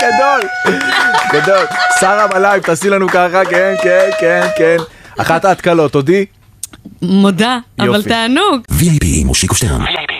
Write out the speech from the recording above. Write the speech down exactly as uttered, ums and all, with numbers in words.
גדול, גדול. שרה בלייב, תעשי לנו ככה, כן, כן, כן, כן. אחת ההתקלות, תודי? מודה, אבל תענוג. וי איי פי עם מושיקו שטרן.